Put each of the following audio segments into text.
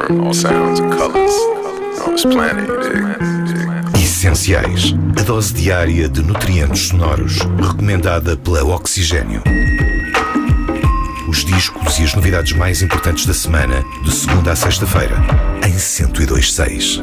from all sounds and colors on this planet, you dig? Essenciais. A dose diária de nutrientes sonoros recomendada pela Oxigênio. Os discos e as novidades mais importantes da semana, de segunda a sexta-feira, em 102.6.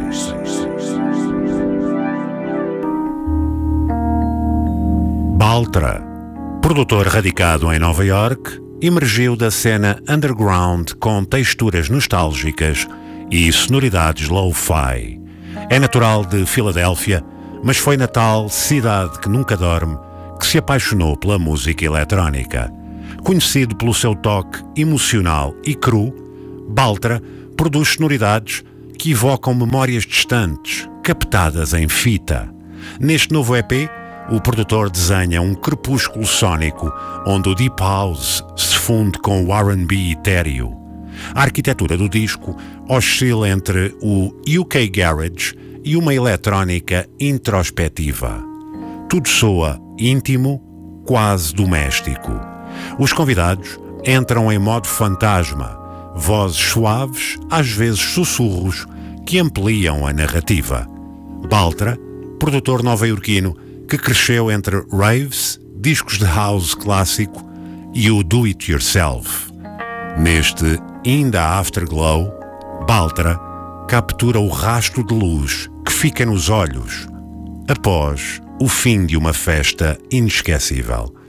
Baltra, produtor radicado em Nova York, emergiu da cena underground com texturas nostálgicas e sonoridades lo-fi. É natural de Filadélfia, mas foi na tal cidade que nunca dorme que se apaixonou pela música eletrónica. Conhecido pelo seu toque emocional e cru, Baltra produz sonoridades que evocam memórias distantes, captadas em fita. Neste novo EP, o produtor desenha um crepúsculo sónico onde o Deep House se funde com o R&B etéreo. A arquitetura do disco oscila entre o UK Garage e uma eletrónica introspectiva. Tudo soa íntimo, quase doméstico. Os convidados entram em modo fantasma, vozes suaves, às vezes sussurros, que ampliam a narrativa. Baltra, produtor nova-iorquino, que cresceu entre raves, discos de house clássico e o do-it-yourself. Neste In the Afterglow, Baltra captura o rastro de luz que fica nos olhos após o fim de uma festa inesquecível.